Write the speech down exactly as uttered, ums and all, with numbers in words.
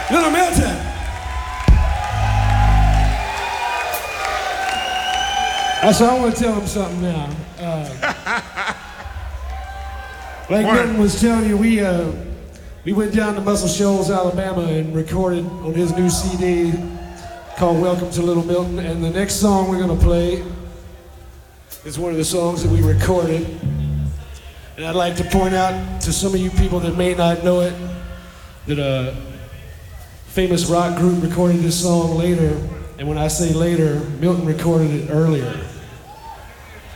Little Milton. So I want to tell him something now. Uh, like What? Milton was telling you, we uh, we went down to Muscle Shoals, Alabama, and recorded on his new C D called "Welcome to Little Milton." And the next song we're gonna play is one of the songs that we recorded. And I'd like to point out to some of you people that may not know it that a famous rock group recorded this song later. And when I say later, Milton recorded it earlier.